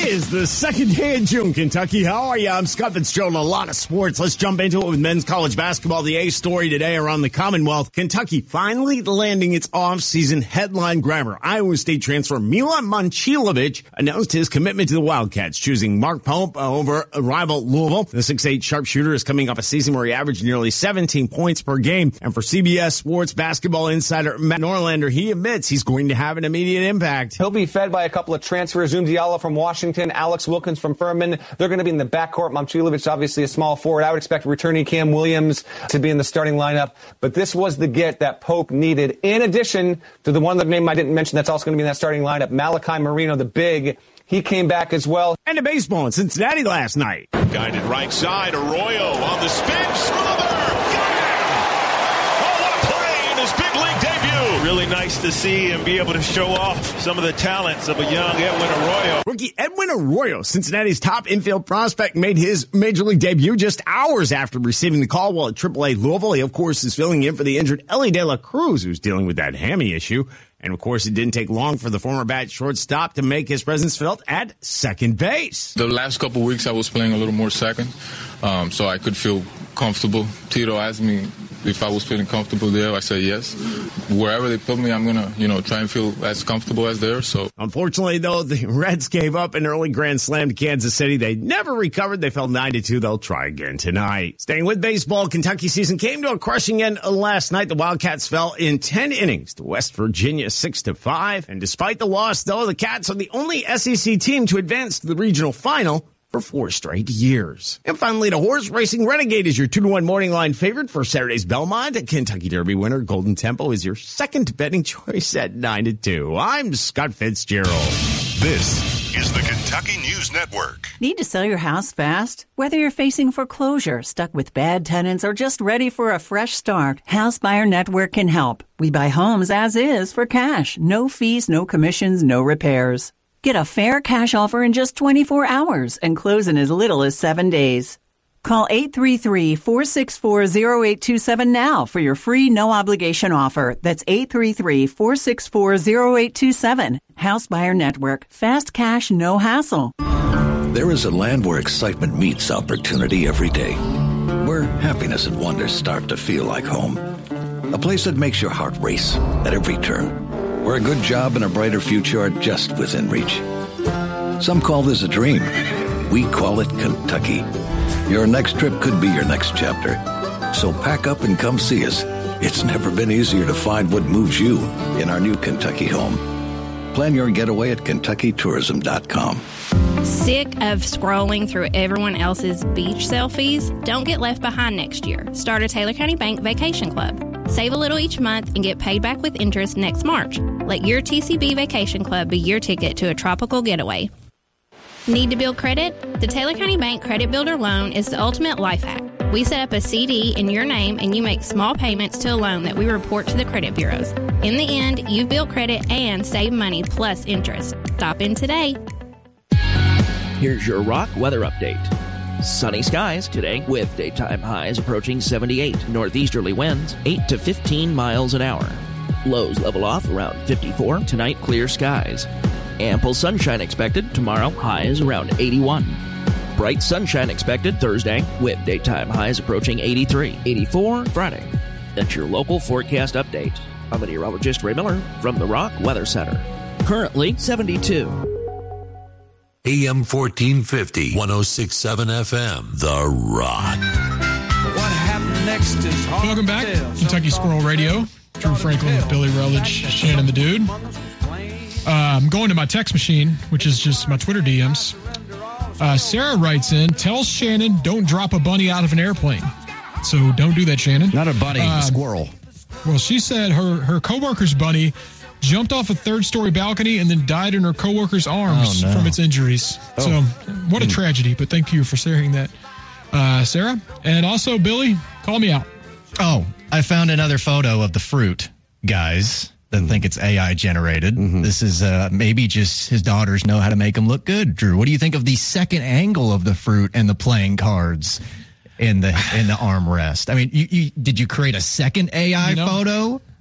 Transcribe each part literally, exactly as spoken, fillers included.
is the second day of June, Kentucky. How are you? I'm Scott Fitzgerald. A lot of sports. Let's jump into it with men's college basketball. The A story today around the Commonwealth. Kentucky finally landing its off-season headline grabber. Iowa State transfer Milan Momcilovic announced his commitment to the Wildcats, choosing Mark Pope over rival Louisville. The six eight sharpshooter is coming off a season where he averaged nearly seventeen points per game. And for C B S Sports basketball insider Matt Norlander, he admits he's going to have an immediate impact. He'll be fed by a couple of transfers. Zoom Diallo from Washington, Alex Wilkins from Furman. They're going to be in the backcourt. Momcilovic, obviously a small forward. I would expect returning Cam Williams to be in the starting lineup. But this was the get that Pope needed, in addition to the one other name I didn't mention that's also going to be in that starting lineup, Malachi Marino, the big. He came back as well. And to baseball in Cincinnati last night. Guided right side, Arroyo on the spin. Smother! Got it! Oh, what a play in his big league debut! Really nice to see him be able to show off some of the talents of a young Edwin Arroyo. Rookie Edwin Arroyo, Cincinnati's top infield prospect, made his major league debut just hours after receiving the call while at triple A Louisville. He, of course, is filling in for the injured Elly De La Cruz, who's dealing with that hammy issue. And, of course, it didn't take long for the former bat shortstop to make his presence felt at second base. The last couple of weeks I was playing a little more second, um, so I could feel comfortable. Tito asked me if I was feeling comfortable there. I said yes. Wherever they put me, I'm going to, you know, try and feel as comfortable as there. So, unfortunately, though, the Reds gave up an early grand slam to Kansas City. They never recovered. They fell nine to two. They'll try again tonight. Staying with baseball, Kentucky season came to a crushing end last night. The Wildcats fell in ten innings to West Virginia six to five. And despite the loss, though, the Cats are the only S E C team to advance to the regional final for four straight years. And finally, the horse racing Renegade is your two to one morning line favorite for Saturday's Belmont. A Kentucky Derby winner, Golden Tempo, is your second betting choice at nine to two. I'm Scott Fitzgerald. This is the Kentucky News Network. Need to sell your house fast? Whether you're facing foreclosure, stuck with bad tenants, or just ready for a fresh start, House Buyer Network can help. We buy homes as is for cash. No fees, no commissions, no repairs. Get a fair cash offer in just twenty-four hours and close in as little as seven days. Call eight three three, four six four, zero eight two seven now for your free no-obligation offer. That's eight three three, four six four, zero eight two seven. House Buyer Network. Fast cash, no hassle. There is a land where excitement meets opportunity every day. Where happiness and wonder start to feel like home. A place that makes your heart race at every turn. Where a good job and a brighter future are just within reach. Some call this a dream. We call it Kentucky. Your next trip could be your next chapter. So pack up and come see us. It's never been easier to find what moves you in our new Kentucky home. Plan your getaway at Kentucky Tourism dot com. Sick of scrolling through everyone else's beach selfies? Don't get left behind next year. Start a Taylor County Bank Vacation Club. Save a little each month and get paid back with interest next March. Let your T C B Vacation Club be your ticket to a tropical getaway. Need to build credit? The Taylor County Bank Credit Builder Loan is the ultimate life hack. We set up a C D in your name and you make small payments to a loan that we report to the credit bureaus. In the end, you've built credit and saved money plus interest. Stop in today. Here's your Rock weather update. Sunny skies today with daytime highs approaching seventy-eight. Northeasterly winds eight to fifteen miles an hour. Lows level off around fifty-four. Tonight, clear skies. Ample sunshine expected. Tomorrow, highs around eighty-one. Bright sunshine expected Thursday with daytime highs approaching eighty-three. eighty-four Friday. That's your local forecast update. I'm meteorologist Ray Miller from the Rock Weather Center. Currently seventy-two. A M fourteen fifty, one oh six point seven F M, The Rock. What happened next is hard. Welcome back, Kentucky Squirrel Radio. Drew Franklin with Billy Rutledge, Shannon the Dude. Uh, I'm going to my text machine, which is just my Twitter D Ms. Uh, Sarah writes in, tell Shannon don't drop a bunny out of an airplane. So don't do that, Shannon. Not a bunny, um, a squirrel. Well, she said her, her coworker's bunny jumped off a third-story balcony and then died in her coworker's arms oh, no. from its injuries. Oh. So, what a mm. tragedy, but thank you for sharing that, uh, Sarah. And also, Billy, call me out. Oh, I found another photo of the fruit, guys, that mm. think it's A I generated. Mm-hmm. This is uh, maybe just his daughters know how to make him look good. Drew, what do you think of the second angle of the fruit and the playing cards in the in the armrest? I mean, you, you, did you create a second A I you know, photo?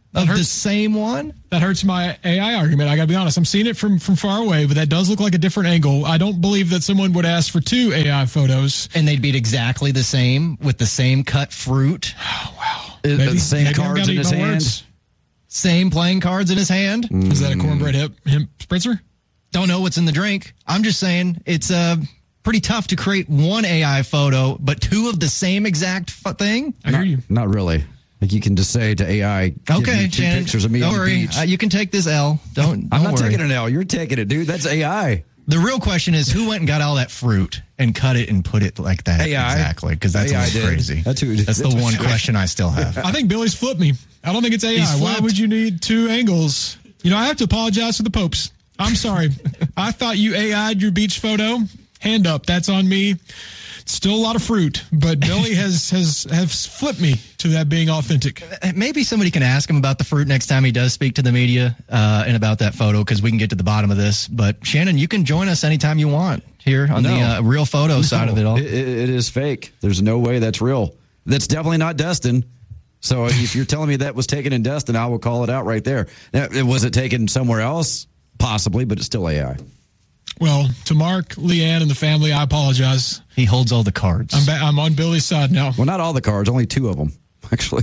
Of the same one? That hurts my A I argument. I got to be honest. I'm seeing it from, from far away, but that does look like a different angle. I don't believe that someone would ask for two A I photos. And they'd be exactly the same with the same cut fruit. Oh, wow. Maybe, the same maybe cards in his hand. Words. Same playing cards in his hand. Mm. Is that a cornbread hip, hemp spritzer? Don't know what's in the drink. I'm just saying it's uh, pretty tough to create one A I photo, but two of the same exact f- thing. I hear not, you. Not really. Like you can just say to A I, give okay, me two Shannon, pictures of me don't on the worry. beach. Uh, you can take this L. Don't. I'm don't not worry. taking an L. You're taking it, dude. That's A I. The real question is who went and got all that fruit and cut it and put it like that? A I. Exactly, because that's A I what's did. crazy. That's who. That's the one question I still have. I think Billy's flipped me. I don't think it's A I. He's Why flipped. would you need two angles? You know, I have to apologize to the Popes. I'm sorry. I thought you A I'd your beach photo. Hand up. That's on me. Still a lot of fruit, but Billy has, has, has flipped me to that being authentic. Maybe somebody can ask him about the fruit next time he does speak to the media uh, and about that photo, because we can get to the bottom of this. But Shannon, you can join us anytime you want here on No. the uh, real photo No, side of it all. It, it is fake. There's no way that's real. That's definitely not Destin. So if you're telling me that was taken in Destin, I will call it out right there. Now, was it taken somewhere else? Possibly, but it's still A I. Well, to Mark, Leanne, and the family, I apologize. He holds all the cards. I'm, ba- I'm on Billy's side now. Well, not all the cards, only two of them, actually.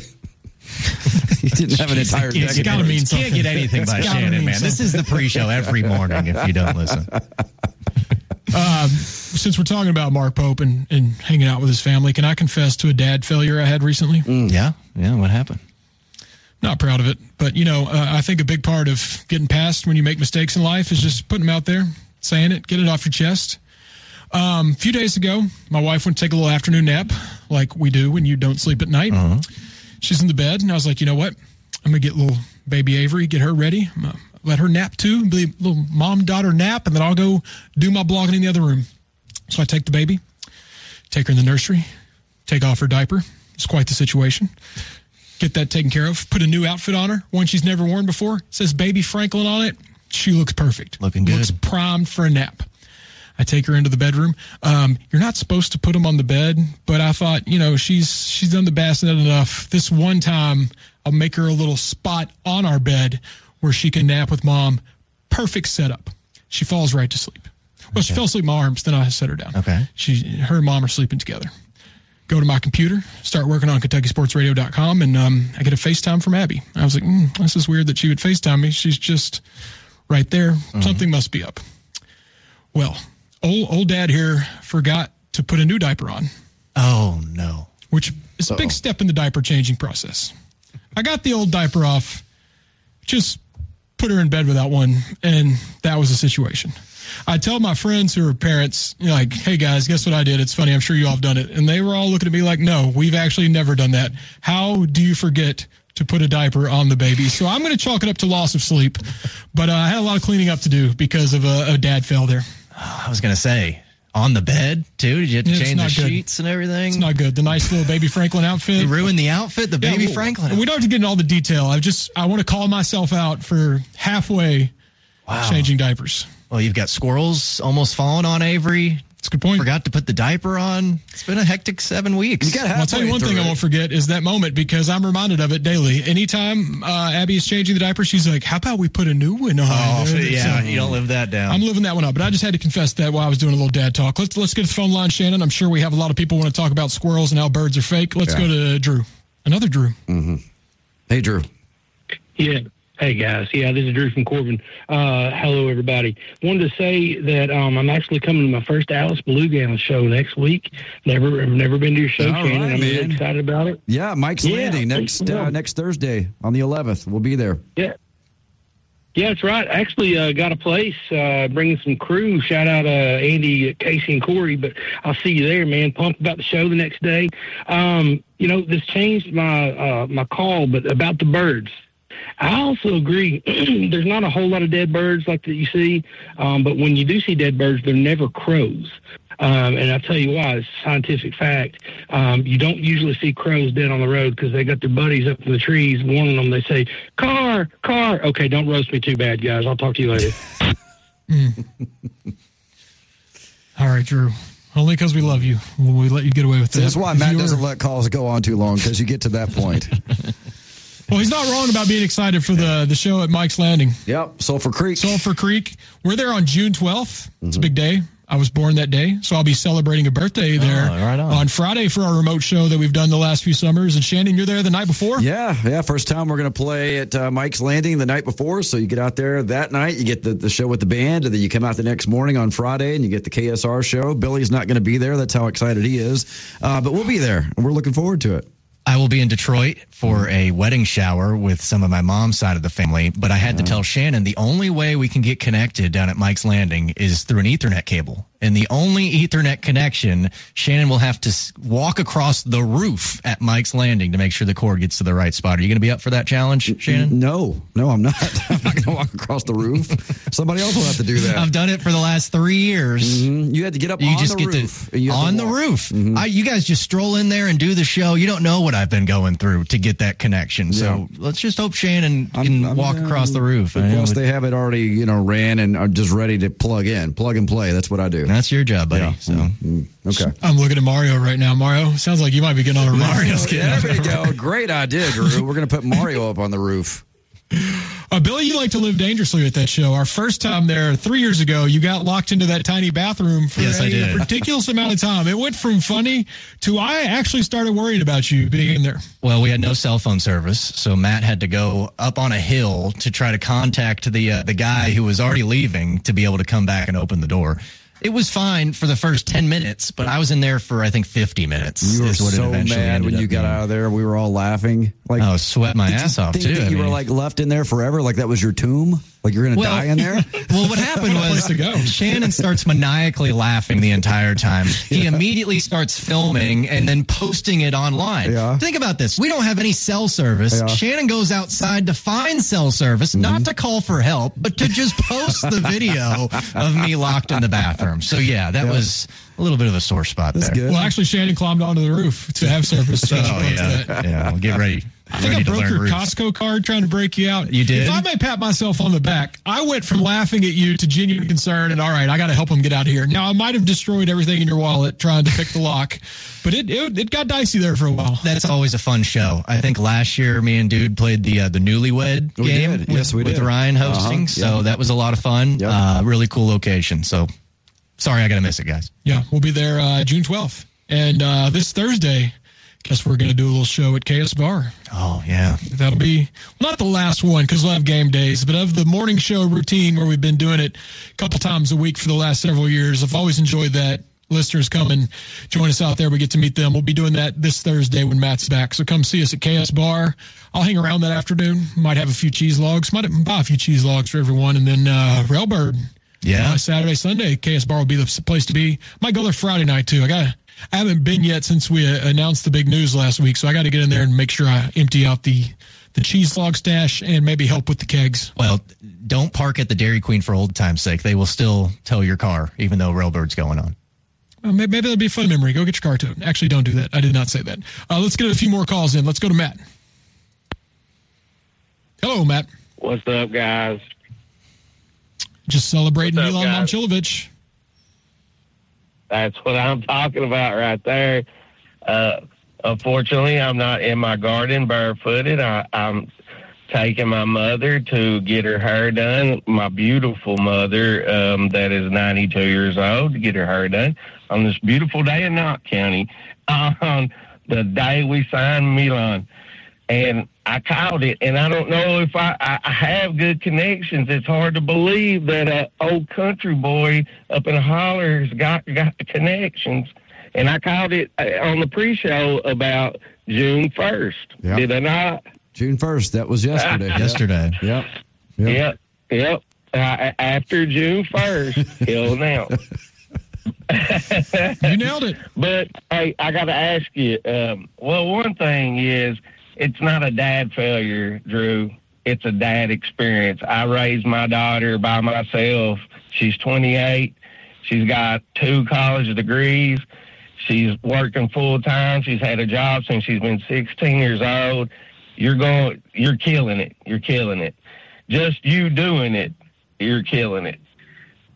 He didn't have an entire deck. It's gotta mean something. Can't get anything by It's gotta Shannon, mean man. This something. is the pre-show every morning if you don't listen. Um, since we're talking about Mark Pope and, and hanging out with his family, can I confess to a dad failure I had recently? Mm, yeah? Yeah, what happened? Not proud of it, but, you know, uh, I think a big part of getting past when you make mistakes in life is just putting them out there, saying it, get it off your chest. Um, a few days ago, my wife went to take a little afternoon nap, like we do when you don't sleep at night. Uh-huh. She's in the bed, and I was like, you know what? I'm going to get little baby Avery, get her ready. I'm gonna let her nap too, be a little mom-daughter nap, and then I'll go do my blogging in the other room. So I take the baby, take her in the nursery, take off her diaper. It's quite the situation. Get that taken care of. Put a new outfit on her, one she's never worn before. It says Baby Franklin on it. She looks perfect. Looking good. Looks primed for a nap. I take her into the bedroom. Um, you're not supposed to put them on the bed, but I thought, you know, she's she's done the bassinet enough. This one time, I'll make her a little spot on our bed where she can nap with mom. Perfect setup. She falls right to sleep. Well, she Okay. fell asleep in my arms, then I set her down. Okay. She, her and mom are sleeping together. Go to my computer, start working on Kentucky Sports Radio dot com, and um, I get a FaceTime from Abby. I was like, mm, this is weird that she would FaceTime me. She's just right there. Mm-hmm. Something must be up. Well, old old dad here forgot to put a new diaper on, Oh, no. which is a big step in the diaper changing process. I got the old diaper off, just put her in bed without one, and that was the situation. I tell my friends who are parents, you know, like, hey guys, guess what I did? It's funny, I'm sure you all have done it. And they were all looking at me like, no, we've actually never done that. How do you forget to put a diaper on the baby? So I'm going to chalk it up to loss of sleep, but uh, I had a lot of cleaning up to do because of a, a dad fail there. I was going to say, on the bed, too? Did you have to Yeah, it's change the not good. sheets and everything? It's not good. The nice little Baby Franklin outfit. You ruined the outfit, the Yeah, baby well, Franklin. We don't have to get into all the detail. I just, I want to call myself out for halfway Wow. changing diapers. Well, you've got squirrels almost falling on Avery. That's a good point. Forgot to put the diaper on. It's been a hectic seven weeks. You got Well, I'll tell you one thing I won't forget is that moment, because I'm reminded of it daily. Anytime uh, Abby is changing the diaper, she's like, how about we put a new one on? Oh, there? yeah, So, you don't live that down. I'm living that one up, but I just had to confess that while I was doing a little dad talk. Let's let's get to the phone line, Shannon. I'm sure we have a lot of people want to talk about squirrels and how birds are fake. Let's Yeah. go to Drew. Another Drew. Mm-hmm. Hey, Drew. Yeah. Hey, guys. Yeah, this is Drew from Corbin. Uh, hello, everybody. Wanted to say that um, I'm actually coming to my first Alice Beluga show next week. Never I've never been to your show, All Shannon. right, I'm really man. excited about it. Yeah, Mike's Yeah. Landing next Yeah. uh, next Thursday on the eleventh. We'll be there. Yeah. Yeah, that's right. Actually, uh, got a place, uh, bringing some crew. Shout out uh, Andy, Casey, and Corey. But I'll see you there, man. Pumped about the show the next day. Um, you know, this changed my uh, my call, but about the birds. I also agree. There's not a whole lot of dead birds like that you see, um, but when you do see dead birds, they're never crows. Um, and I'll tell you why. It's a scientific fact. Um, you don't usually see crows dead on the road because they got their buddies up in the trees warning them. They say, car, car. Okay, don't roast me too bad, guys. I'll talk to you later. Mm. All right, Drew. Only because we love you will we let you get away with that. That's why If Matt you were- doesn't let calls go on too long, because you get to that point. Well, he's not wrong about being excited for the, the show at Mike's Landing. Yep, Sulphur Creek. Sulphur Creek. We're there on June twelfth. Mm-hmm. It's a big day. I was born that day, so I'll be celebrating a birthday there oh, right on. on Friday for our remote show that we've done the last few summers. And Shannon, you're there the night before? Yeah, yeah. First time we're going to play at uh, Mike's Landing the night before. So you get out there that night, you get the, the show with the band, and then you come out the next morning on Friday and you get the K S R show. Billy's not going to be there. That's how excited he is. Uh, but we'll be there, and we're looking forward to it. I will be in Detroit for a wedding shower with some of my mom's side of the family, but I had to tell Shannon the only way we can get connected down at Mike's Landing is through an Ethernet cable. And the only Ethernet connection, Shannon will have to walk across the roof at Mike's Landing to make sure the cord gets to the right spot. Are you going to be up for that challenge, Shannon? No, no, I'm not. I'm not going to walk across the roof. Somebody else will have to do that. I've done it for the last three years. Mm-hmm. You had to get up you on just the get roof. To, on the roof. Mm-hmm. I, you guys just stroll in there and do the show. You don't know what I've been going through to get that connection. So yeah. let's just hope Shannon can I'm, I'm, walk um, across the roof. Plus, they have it already, you know, ran and are just ready to plug in, plug and play. That's what I do. That's your job, buddy. Yeah. So mm-hmm. okay. I'm looking at Mario right now. Mario, sounds like you might be getting on a roof. Mario's getting there we go. Great idea, Drew. We're going to put Mario up on the roof. Uh, Billy, you like to live dangerously at that show. Our first time there three years ago, you got locked into that tiny bathroom for yes, a ridiculous amount of time. It went from funny to I actually started worrying about you being in there. Well, we had no cell phone service, so Matt had to go up on a hill to try to contact the uh, the guy who was already leaving to be able to come back and open the door. It was fine for the first ten minutes, but I was in there for, I think, fifty minutes. You were is what so it mad when you got being. out of there. We were all laughing. Like, I was sweating my ass off, think too. That I you mean, were like left in there forever? Like that was your tomb? Like you're going to well, die in there? Well, what happened was to go. Shannon starts maniacally laughing the entire time. He yeah. immediately starts filming and then posting it online. Yeah. Think about this. We don't have any cell service. Yeah. Shannon goes outside to find cell service, mm-hmm. not to call for help, but to just post the video of me locked in the bathroom. So, yeah, that yeah. was a little bit of a sore spot That's there. Good. Well, actually, Shannon climbed onto the roof to have service. oh, yeah. Yeah, well, get ready. I think I broke your Costco card trying to break you out. You did? If I may pat myself on the back, I went from laughing at you to genuine concern and, all right, I got to help him get out of here. Now, I might have destroyed everything in your wallet trying to pick the lock, but it, it it got dicey there for a while. That's always a fun show. I think last year me and Dude played the uh, the Newlywed we game did. With, yes, we with did. Ryan hosting, uh-huh. so yeah. that was a lot of fun. Yep. Uh, really cool location. So sorry I got to miss it, guys. Yeah, we'll be there uh, June twelfth. And uh, this Thursday, guess we're going to do a little show at K S Bar. Oh, yeah. That'll be, well, not the last one because we'll have game days, but of the morning show routine where we've been doing it a couple times a week for the last several years. I've always enjoyed that. Listeners come and join us out there. We get to meet them. We'll be doing that this Thursday when Matt's back. So come see us at K S Bar. I'll hang around that afternoon. Might have a few cheese logs. Might buy a few cheese logs for everyone. And then uh, Railbird. Yeah. Uh, Saturday, Sunday, K S Bar will be the place to be. Might go there Friday night, too. I got I haven't been yet since we uh, announced the big news last week, so I got to get in there and make sure I empty out the, the cheese log stash and maybe help with the kegs. Well, don't park at the Dairy Queen for old time's sake. They will still tow your car, even though Railbird's going on. Well, maybe, maybe that'll be a fun memory. Go get your car towed. Actually, don't do that. I did not say that. Uh, let's get a few more calls in. Let's go to Matt. Hello, Matt. What's up, guys? Just celebrating What's up, Milan guys? Momcilovic. That's what I'm talking about right there. Uh, unfortunately, I'm not in my garden barefooted. I, I'm taking my mother to get her hair done, my beautiful mother um, that is ninety-two years old, to get her hair done on this beautiful day in Knott County on the day we signed Milan. And I called it, and I don't know if I, I have good connections. It's hard to believe that an old country boy up in a holler has got, got the connections. And I called it on the pre-show about June first. Yep. Did I not? June first. That was yesterday. Yesterday. Yep. Yep. Yep. Uh, after June first till now. You nailed it. But, hey, I got to ask you, um, well, one thing is, it's not a dad failure, Drew. It's a dad experience. I raised my daughter by myself. She's twenty-eight. She's got two college degrees. She's working full time. She's had a job since she's been sixteen years old. You're going, you're killing it. You're killing it. Just you doing it, you're killing it.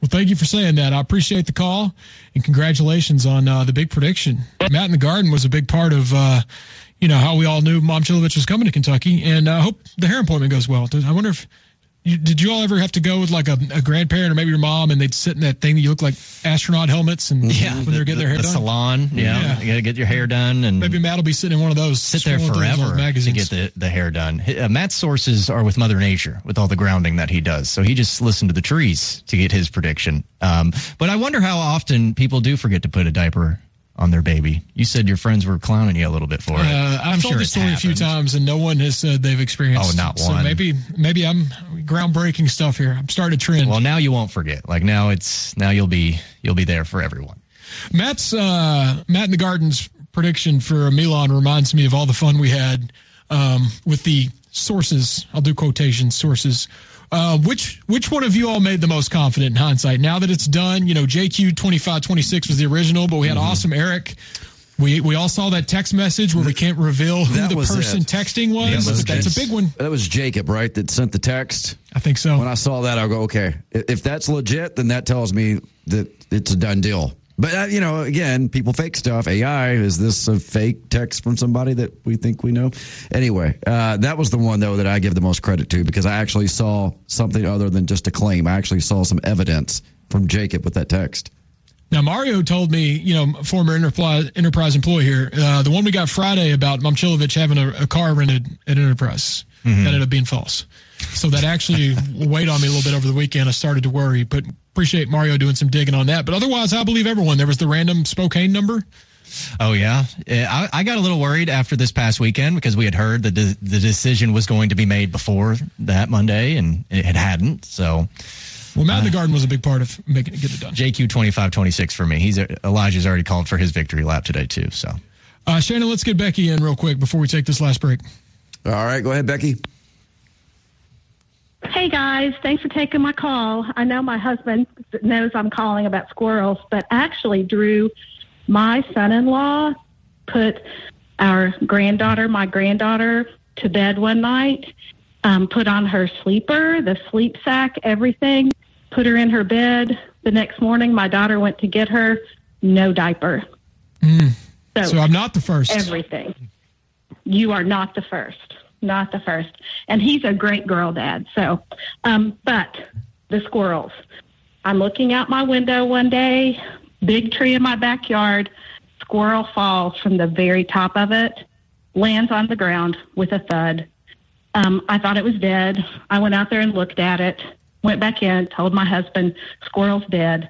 Well, thank you for saying that. I appreciate the call, and congratulations on uh, the big prediction. Matt in the Garden was a big part of, uh, you know, how we all knew Momcilovic was coming to Kentucky, and I uh, hope the hair appointment goes well. I wonder if you, did you all ever have to go with like a, a grandparent or maybe your mom, and they'd sit in that thing that you look like astronaut helmets, and yeah, when they're getting their hair the done, salon, yeah, yeah. You got to get your hair done, and maybe Matt will be sitting in one of those, sit there forever to get the, the hair done. Uh, Matt's sources are with Mother Nature, with all the grounding that he does, so he just listened to the trees to get his prediction. Um, but I wonder how often people do forget to put a diaper on their baby. You said your friends were clowning you a little bit for it. Uh, I've I'm told sure the story a few times, and no one has said they've experienced. Oh, not so one. So maybe, maybe I'm groundbreaking stuff here. I'm starting a trend. Well, now you won't forget. Like now, it's now you'll be you'll be there for everyone. Matt's uh, Matt in the Garden's prediction for Milan reminds me of all the fun we had um, with the sources. I'll do quotation sources. Uh, which which one of you all made the most confident in hindsight? Now that it's done, you know, J Q twenty-five twenty-six was the original, but we had mm-hmm. Awesome Eric. We we all saw that text message where we can't reveal who that the person it. texting was. was but that's a big one. That was Jacob, right, that sent the text? I think so. When I saw that, I'll go, okay, if that's legit, then that tells me that it's a done deal. But, uh, you know, again, people fake stuff. A I, is this a fake text from somebody that we think we know? Anyway, uh, that was the one, though, that I give the most credit to because I actually saw something other than just a claim. I actually saw some evidence from Jacob with that text. Now, Mario told me, you know, former Enterprise, Enterprise employee here, uh, the one we got Friday about Momcilovic having a, a car rented at Enterprise, mm-hmm. that ended up being false. So that actually weighed on me a little bit over the weekend. I started to worry, but appreciate Mario doing some digging on that. But otherwise, I believe everyone. There was the random Spokane number. Oh, yeah. I, I got a little worried after this past weekend because we had heard that the, the decision was going to be made before that Monday, and it hadn't. So, well, Matt in the Garden was a big part of making it get it done. J Q twenty-five twenty-six for me. He's Elijah's already called for his victory lap today, too. So, uh, Shannon, let's get Becky in real quick before we take this last break. All right. Go ahead, Becky. Hey, guys. Thanks for taking my call. I know my husband knows I'm calling about squirrels, but actually, Drew, my son-in-law put our granddaughter, my granddaughter, to bed one night, um, put on her sleeper, the sleep sack, everything, put her in her bed. The next morning, my daughter went to get her, no diaper. Mm. So, so I'm not the first. Everything. You are not the first. Not the first. And he's a great girl dad. So, um, but the squirrels. I'm looking out my window one day, big tree in my backyard, squirrel falls from the very top of it, lands on the ground with a thud. Um, I thought it was dead. I went out there and looked at it, went back in, told my husband, squirrel's dead.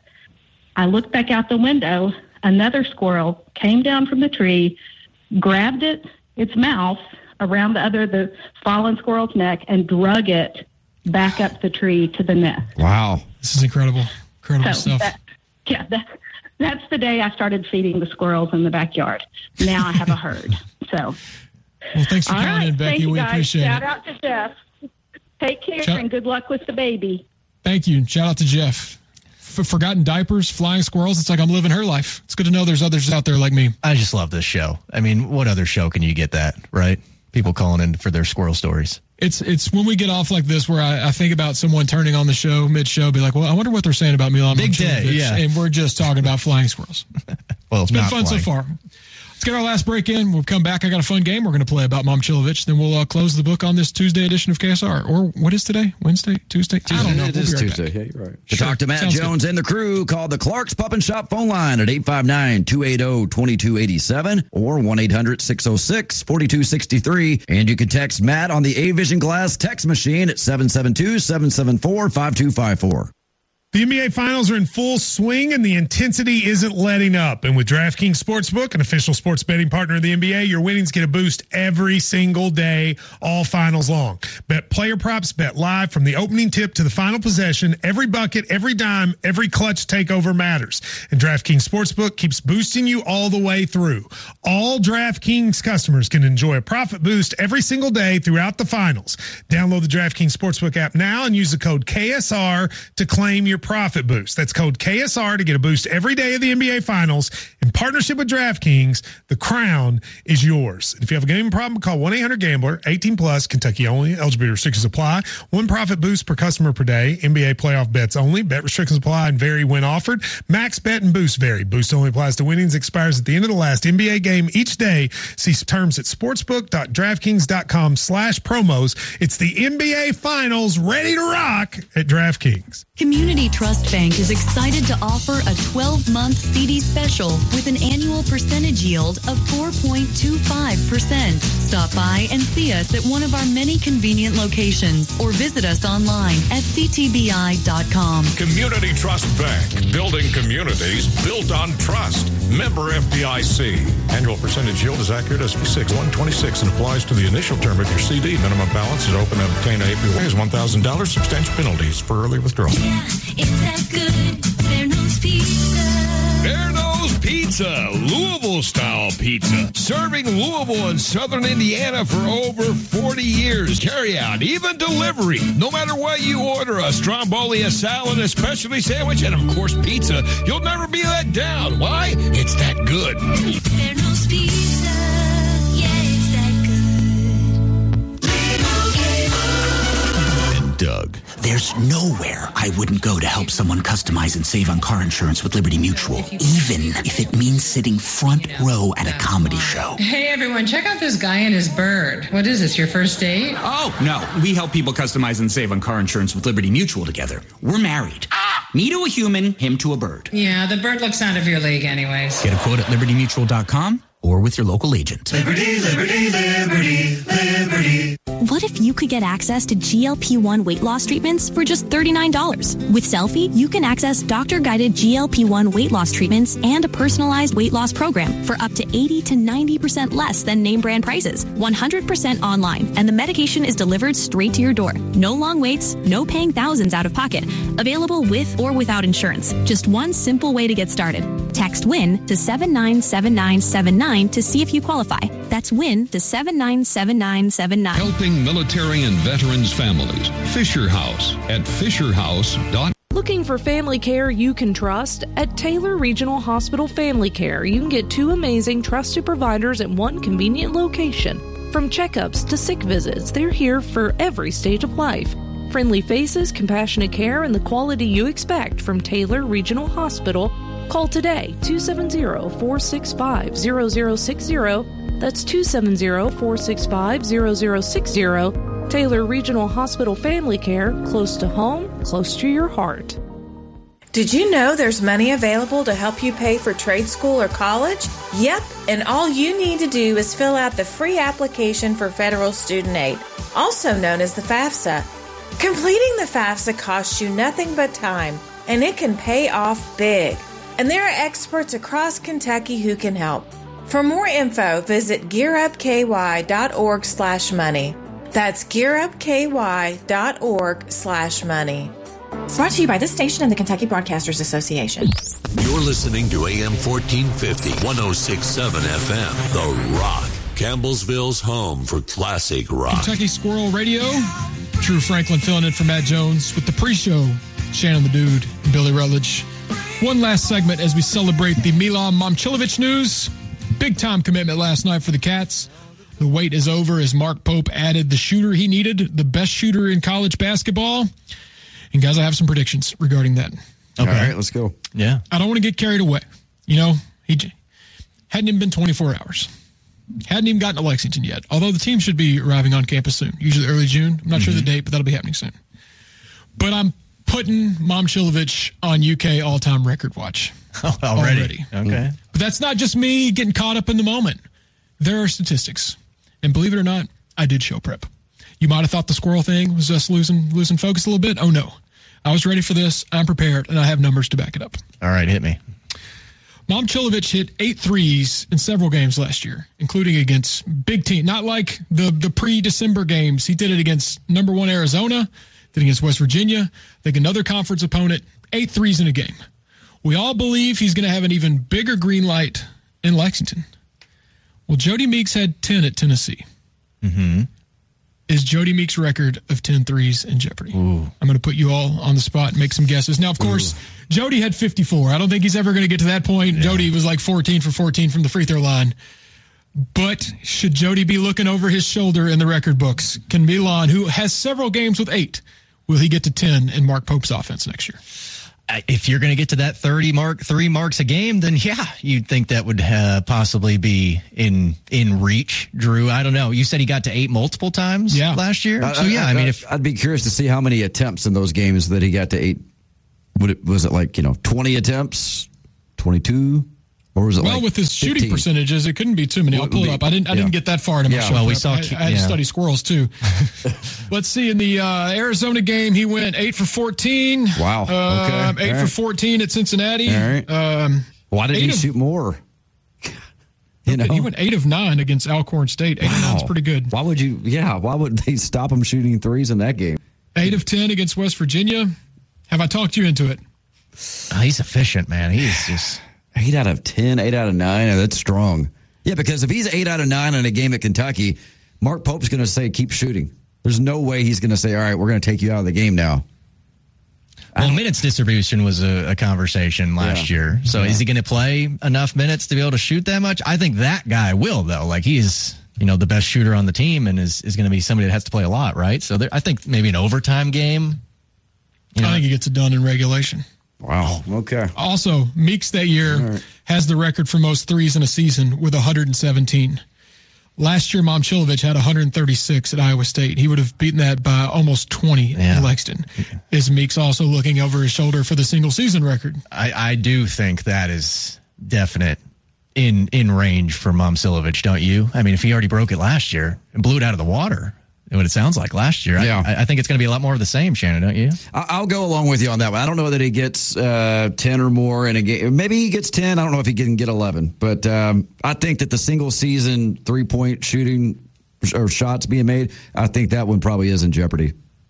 I looked back out the window. Another squirrel came down from the tree, grabbed it, its mouth, around the other, the fallen squirrel's neck, and drug it back up the tree to the nest. Wow. This is incredible. Incredible so stuff. That, yeah, that, that's the day I started feeding the squirrels in the backyard. Now I have a herd. So, well, thanks for all calling right, in, Becky. thank you, We guys. appreciate Shout it. Shout out to Jeff. Take care Shout- and good luck with the baby. Thank you. Shout out to Jeff. F- forgotten diapers, flying squirrels. It's like I'm living her life. It's good to know there's others out there like me. I just love this show. I mean, what other show can you get that, right? People calling in for their squirrel stories. It's it's when we get off like this where I, I think about someone turning on the show mid-show, be like, well, I wonder what they're saying about Milan. Big day, yeah. And we're just talking about flying squirrels. Well, it's been not fun flying. so far. Let's get our last break in. We'll come back. I got a fun game we're going to play about Momcilovic. Then we'll uh, close the book on this Tuesday edition of K S R. Or what is today? Wednesday? Tuesday? I don't know. It We'll is be right Tuesday. back. Yeah, you're right. Sure. To talk to Matt Sounds Jones good. and the crew, call the Clark's Pup and Shop phone line at eight five nine, two eight zero, two two eight seven or one eight hundred, six oh six, four two six three. And you can text Matt on the A-Vision Glass text machine at seven seven two, seven seven four, five two five four. The N B A Finals are in full swing, and the intensity isn't letting up. And with DraftKings Sportsbook, an official sports betting partner of the N B A, your winnings get a boost every single day, all finals long. Bet player props, bet live from the opening tip to the final possession. Every bucket, every dime, every clutch takeover matters. And DraftKings Sportsbook keeps boosting you all the way through. All DraftKings customers can enjoy a profit boost every single day throughout the finals. Download the DraftKings Sportsbook app now and use the code K S R to claim your profit boost. That's code K S R to get a boost every day of the N B A Finals. In partnership with DraftKings, the crown is yours. If you have a gambling problem, call one eight hundred gambler, eighteen plus, Kentucky only. Eligibility restrictions apply. One profit boost per customer per day. N B A playoff bets only. Bet restrictions apply and vary when offered. Max bet and boost vary. Boost only applies to winnings. Expires at the end of the last N B A game each day. See terms at sportsbook.draftkings.com slash promos. It's the N B A Finals ready to rock at DraftKings. Community Trust Bank is excited to offer a twelve-month C D special with an annual percentage yield of four point two five percent. Stop by and see us at one of our many convenient locations or visit us online at c t b i dot com. Community Trust Bank, building communities built on trust. Member F D I C. Annual percentage yield is accurate S B six one twenty-six and applies to the initial term of your C D. Minimum balance is open and obtained A P Y is one thousand dollars. Substantial penalties for early withdrawal. Yeah, it's that good. Verno's Pizza. Verno's Pizza, Louisville-style pizza. Serving Louisville and Southern Indiana for over forty years. Carry out, even delivery. No matter what you order, a stromboli, a salad, a specialty sandwich, and of course pizza, you'll never be let down. Why? It's that good. Verno's Pizza. Yeah, it's that good. Doug. There's nowhere I wouldn't go to help someone customize and save on car insurance with Liberty Mutual, even if it means sitting front row at a comedy show. Hey, everyone, check out this guy and his bird. What is this, your first date? Oh, no. We help people customize and save on car insurance with Liberty Mutual together. We're married. Me to a human, him to a bird. Yeah, the bird looks out of your league anyways. Get a quote at liberty mutual dot com or with your local agent. Liberty, liberty, liberty, liberty. What if you could get access to G L P one weight loss treatments for just thirty-nine dollars? With Selfie, you can access doctor-guided G L P one weight loss treatments and a personalized weight loss program for up to eighty to ninety percent less than name brand prices, one hundred percent online, and the medication is delivered straight to your door. No long waits, no paying thousands out of pocket. Available with or without insurance. Just one simple way to get started. Text WIN to seven nine seven nine seven nine to see if you qualify. That's WIN to seven nine seven nine seven nine. Helping military and veterans families. Fisher House at fisher house dot com. Looking for family care you can trust? At Taylor Regional Hospital Family Care, you can get two amazing trusted providers at one convenient location. From checkups to sick visits, they're here for every stage of life. Friendly faces, compassionate care, and the quality you expect from Taylor Regional Hospital. Call today, two seven zero, four six five, zero zero six zero. That's two seven zero, four six five, zero zero six zero. Taylor Regional Hospital Family Care, close to home, close to your heart. Did you know there's money available to help you pay for trade school or college? Yep, and all you need to do is fill out the free application for federal student aid, also known as the FAFSA. Completing the FAFSA costs you nothing but time, and it can pay off big. And there are experts across Kentucky who can help. For more info, visit gearupky.org slash money. That's gearupky.org slash money. Brought to you by this station and the Kentucky Broadcasters Association. You're listening to A M fourteen fifty, one oh six point seven F M, The Rock, Campbellsville's home for classic rock. Kentucky Squirrel Radio, Drew Franklin filling in for Matt Jones with the pre-show, Shannon the Dude and Billy Rutledge. One last segment as we celebrate the Milan Momcilovic news. Big time commitment last night for the Cats. The wait is over as Mark Pope added the shooter he needed, the best shooter in college basketball. And guys, I have some predictions regarding that. Okay. All right, let's go. Yeah. I don't want to get carried away. You know, he hadn't even been twenty-four hours. Hadn't even gotten to Lexington yet. Although the team should be arriving on campus soon, usually early June. I'm not mm-hmm. sure the date, but that'll be happening soon. But I'm putting Momcilovic on U K all-time record watch. Oh, already. already. Okay. But that's not just me getting caught up in the moment. There are statistics. And believe it or not, I did show prep. You might have thought the squirrel thing was just losing losing focus a little bit. Oh, no. I was ready for this. I'm prepared, and I have numbers to back it up. All right, hit me. Momcilovic hit eight threes in several games last year, including against big team. Not like the, the pre-December games. He did it against number one Arizona, did it against West Virginia, I think another conference opponent, eight threes in a game. We all believe he's going to have an even bigger green light in Lexington. Well, Jody Meeks had ten at Tennessee. Mm-hmm. is Jody Meeks' record of ten threes in Jeopardy? Ooh. I'm going to put you all on the spot and make some guesses. Now, of course, Ooh. Jody had fifty-four. I don't think he's ever going to get to that point. Yeah. Jody was like fourteen for fourteen from the free throw line. But should Jody be looking over his shoulder in the record books? Can Milan, who has several games with eight, will he get to ten in Mark Pope's offense next year? If you're going to get to that thirty mark, three marks a game, then yeah, you'd think that would uh, possibly be in in reach. Drew, I don't know. You said he got to eight multiple times yeah. last year. I, so yeah, I, I, I mean, if I'd be curious to see how many attempts in those games that he got to eight. Would it was it like you know twenty attempts, twenty-two? Or was it well, like with his fifteen? shooting percentages, it couldn't be too many. I'll pull it up. I didn't. I yeah. didn't get that far into my yeah. show. Well, we prep. saw. I, I had yeah. to study squirrels too. Let's see. In the uh, Arizona game, he went eight for fourteen. Wow. Uh, okay. Eight All for right. fourteen at Cincinnati. All right. Um, Why did he of, shoot more? You know, he went eight of nine against Alcorn State. Eight wow. of nine's pretty good. Why would you? Yeah. Why would they stop him shooting threes in that game? Eight of ten against West Virginia. Have I talked you into it? Oh, he's efficient, man. He's just. Eight out of ten, eight out of nine. Oh, that's strong. Yeah, because if he's eight out of nine in a game at Kentucky, Mark Pope's going to say, keep shooting. There's no way he's going to say, all right, we're going to take you out of the game now. Well, minutes distribution was a, a conversation last yeah. year. So yeah. is he going to play enough minutes to be able to shoot that much? I think that guy will, though. Like, he's, you know, the best shooter on the team and is, is going to be somebody that has to play a lot, right? So there, I think maybe an overtime game. You know, I think he gets it done in regulation. Wow. Okay. Also, Meeks that year right. has the record for most threes in a season with one hundred seventeen. Last year, Momcilovic had one hundred thirty-six at Iowa State. He would have beaten that by almost twenty yeah. in Lexington. Is Meeks also looking over his shoulder for the single season record? I, I do think that is definite in in range for Momcilovic, don't you? I mean, if he already broke it last year and blew it out of the water, what it sounds like last year. Yeah. I, I think it's going to be a lot more of the same, Shannon, don't you? I'll go along with you on that one. I don't know that he gets uh, ten or more in a game. Maybe he gets ten. I don't know if he can get eleven. But um, I think that the single season three-point shooting or shots being made, I think that one probably is in jeopardy.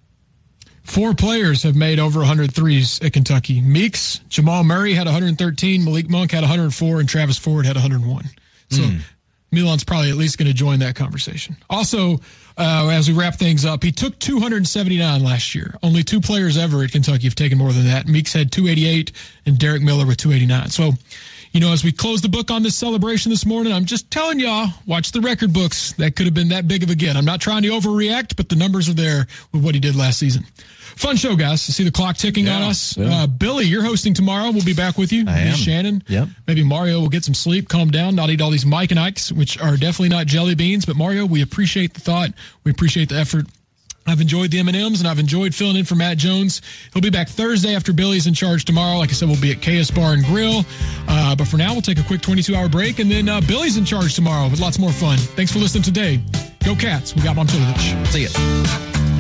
Four players have made over one hundred threes at Kentucky. Meeks, Jamal Murray had one hundred thirteen, Malik Monk had one hundred four, and Travis Ford had one hundred one. So mm. Milan's probably at least going to join that conversation. Also, uh, as we wrap things up, he took two hundred seventy-nine last year. Only two players ever at Kentucky have taken more than that. Meeks had two eighty-eight and Derek Miller with two eighty-nine. So, you know, as we close the book on this celebration this morning, I'm just telling y'all, watch the record books. That could have been that big of a get. I'm not trying to overreact, but the numbers are there with what he did last season. Fun show, guys. To see the clock ticking yeah, on us. Yeah. Uh, Billy, you're hosting tomorrow. We'll be back with you. I am. Shannon. Yep. Maybe Mario will get some sleep, calm down, not eat all these Mike and Ikes, which are definitely not jelly beans. But Mario, we appreciate the thought. We appreciate the effort. I've enjoyed the M and M's, and I've enjoyed filling in for Matt Jones. He'll be back Thursday after Billy's in charge tomorrow. Like I said, we'll be at K S Bar and Grill. Uh, but for now, we'll take a quick twenty-two hour break, and then uh, Billy's in charge tomorrow with lots more fun. Thanks for listening today. Go Cats. We got Momcilovic. See ya.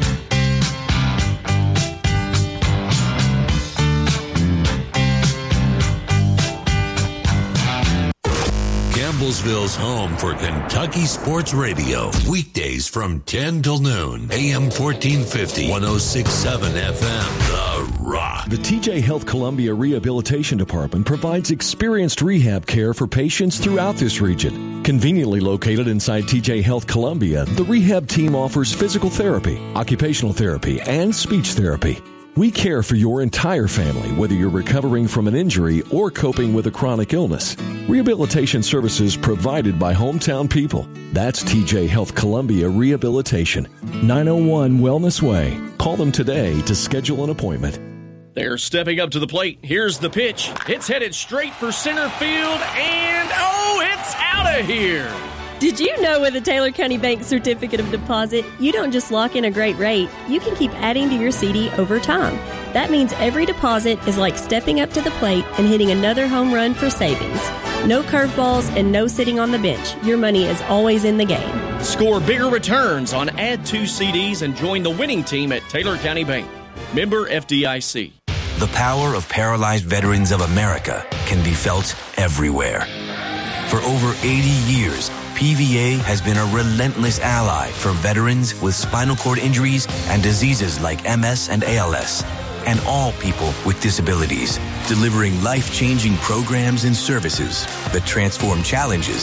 Campbellsville's home for Kentucky Sports Radio. Weekdays from ten till noon. A M fourteen fifty, one oh six point seven F M. The Rock. The T J Health Columbia Rehabilitation Department provides experienced rehab care for patients throughout this region. Conveniently located inside T J Health Columbia, the rehab team offers physical therapy, occupational therapy, and speech therapy. We care for your entire family, whether you're recovering from an injury or coping with a chronic illness. Rehabilitation services provided by hometown people. That's T J Health Columbia Rehabilitation. nine oh one Wellness Way. Call them today to schedule an appointment. They're stepping up to the plate. Here's the pitch. It's headed straight for center field, and oh, it's out of here. Did you know with a Taylor County Bank Certificate of Deposit, you don't just lock in a great rate, you can keep adding to your C D over time. That means every deposit is like stepping up to the plate and hitting another home run for savings. No curveballs and no sitting on the bench. Your money is always in the game. Score bigger returns on Add two C Ds and join the winning team at Taylor County Bank. Member F D I C. The power of Paralyzed Veterans of America can be felt everywhere. For over eighty years, P V A has been a relentless ally for veterans with spinal cord injuries and diseases like M S and A L S, and all people with disabilities, delivering life-changing programs and services that transform challenges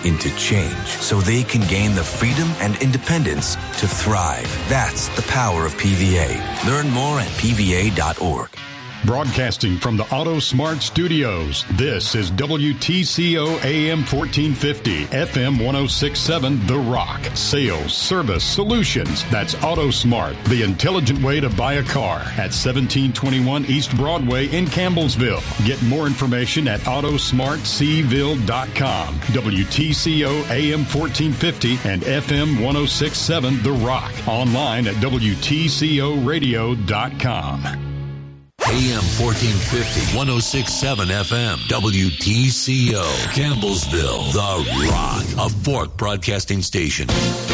into change so they can gain the freedom and independence to thrive. That's the power of P V A. Learn more at P V A dot org. Broadcasting from the Auto Smart Studios, this is W T C O A M fourteen fifty, F M ten sixty-seven, The Rock. Sales, service, solutions. That's Auto Smart, the intelligent way to buy a car at seventeen twenty-one East Broadway in Campbellsville. Get more information at auto smart c ville dot com. W T C O A M fourteen fifty and F M ten sixty-seven, The Rock. Online at W T C O radio dot com. A M fourteen fifty, ten sixty-seven F M, W T C O, Campbellsville, The Rock, a Fork broadcasting station.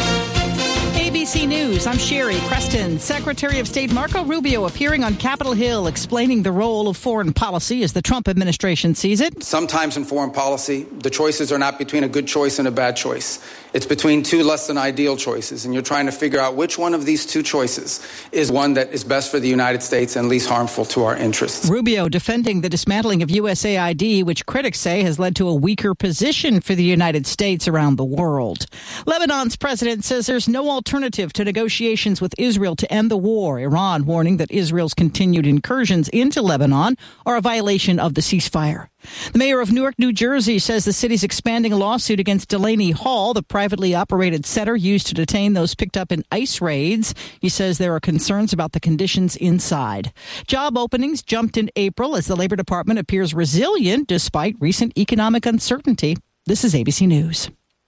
A B C News, I'm Sherry Preston. Secretary of State Marco Rubio appearing on Capitol Hill explaining the role of foreign policy as the Trump administration sees it. Sometimes in foreign policy, the choices are not between a good choice and a bad choice. It's between two less than ideal choices, and you're trying to figure out which one of these two choices is one that is best for the United States and least harmful to our interests. Rubio defending the dismantling of U S A I D, which critics say has led to a weaker position for the United States around the world. Lebanon's president says there's no alternative to negotiations with Israel to end the war. Iran warning that Israel's continued incursions into Lebanon are a violation of the ceasefire. The mayor of Newark, New Jersey, says the city's expanding a lawsuit against Delaney Hall, the privately operated center used to detain those picked up in ICE raids. He says there are concerns about the conditions inside. Job openings jumped in April as the Labor Department appears resilient despite recent economic uncertainty. This is A B C News.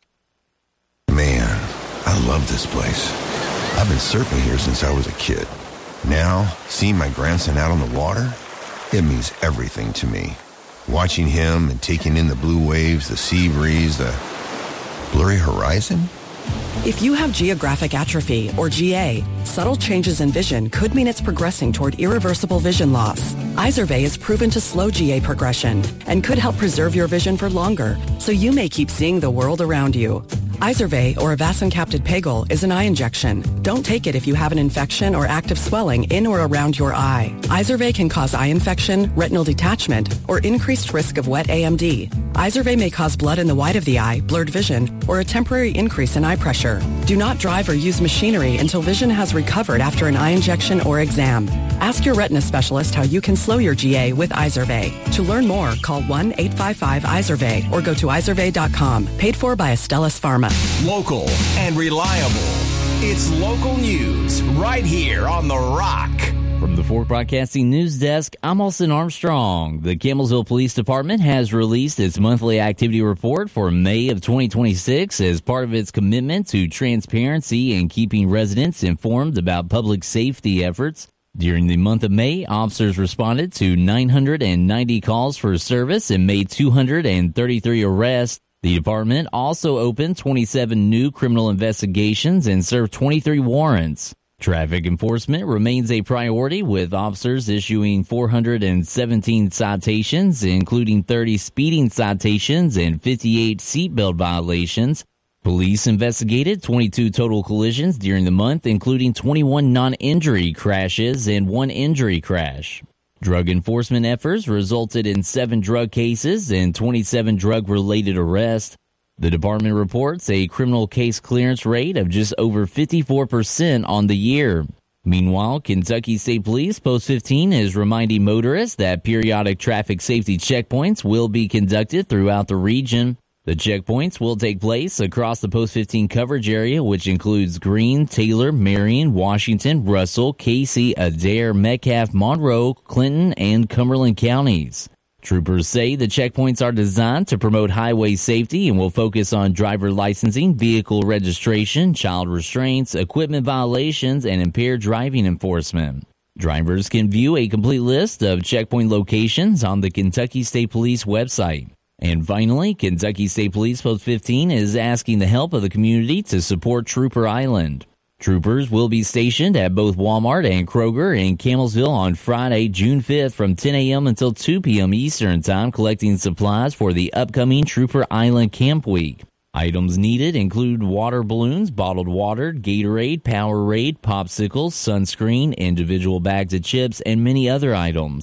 Man, I love this place. I've been surfing here since I was a kid. Now, seeing my grandson out on the water, it means everything to me. Watching him and taking in the blue waves, the sea breeze, the blurry horizon. If you have geographic atrophy, or G A, subtle changes in vision could mean it's progressing toward irreversible vision loss. Izervay is proven to slow G A progression and could help preserve your vision for longer, so you may keep seeing the world around you. Izervay, or avacincaptad pegol, is an eye injection. Don't take it if you have an infection or active swelling in or around your eye. Izervay can cause eye infection, retinal detachment, or increased risk of wet A M D. Izervay may cause blood in the white of the eye, blurred vision, or a temporary increase in eye pressure. Do not drive or use machinery until vision has recovered after an eye injection or exam. Ask your retina specialist how you can slow your G A with Izervay. To learn more, call one eight five five Izervay or go to izervay dot com. Paid for by Astellas Pharma. Local and reliable. It's local news right here on The Rock. From the Fork Broadcasting News Desk, I'm Austin Armstrong. The Campbellsville Police Department has released its monthly activity report for May of twenty twenty-six as part of its commitment to transparency and keeping residents informed about public safety efforts. During the month of May, officers responded to nine hundred ninety calls for service and made two hundred thirty-three arrests. The department also opened twenty-seven new criminal investigations and served twenty-three warrants. Traffic enforcement remains a priority, with officers issuing four hundred seventeen citations, including thirty speeding citations and fifty-eight seatbelt violations. Police investigated twenty-two total collisions during the month, including twenty-one non-injury crashes and one injury crash. Drug enforcement efforts resulted in seven drug cases and twenty-seven drug-related arrests. The department reports a criminal case clearance rate of just over fifty-four percent on the year. Meanwhile, Kentucky State Police Post fifteen is reminding motorists that periodic traffic safety checkpoints will be conducted throughout the region. The checkpoints will take place across the Post fifteen coverage area, which includes Greene, Taylor, Marion, Washington, Russell, Casey, Adair, Metcalfe, Monroe, Clinton, and Cumberland counties. Troopers say the checkpoints are designed to promote highway safety and will focus on driver licensing, vehicle registration, child restraints, equipment violations, and impaired driving enforcement. Drivers can view a complete list of checkpoint locations on the Kentucky State Police website. And finally, Kentucky State Police Post fifteen is asking the help of the community to support Trooper Island. Troopers will be stationed at both Walmart and Kroger in Campbellsville on Friday, June fifth from ten a.m. until two p.m. Eastern Time, collecting supplies for the upcoming Trooper Island Camp Week. Items needed include water balloons, bottled water, Gatorade, Powerade, popsicles, sunscreen, individual bags of chips, and many other items.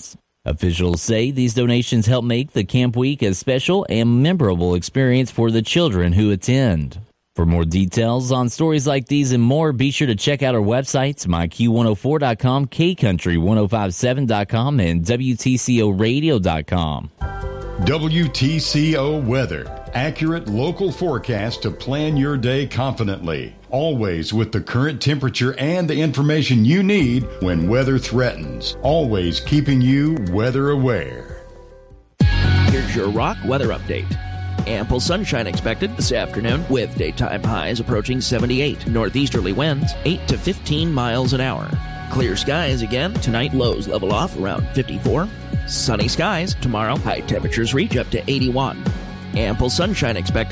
Officials say these donations help make the Camp Week a special and memorable experience for the children who attend. For more details on stories like these and more, be sure to check out our websites, my q one oh four dot com, k country ten fifty-seven dot com, and w t c o radio dot com. W T C O Weather. Accurate local forecast to plan your day confidently. Always with the current temperature and the information you need when weather threatens. Always keeping you weather aware. Here's your Rock weather update. Ample sunshine expected this afternoon with daytime highs approaching seventy-eight. Northeasterly winds eight to fifteen miles an hour. Clear skies again. Tonight lows level off around fifty-four. Sunny skies tomorrow. High temperatures reach up to eighty-one. Ample sunshine expected.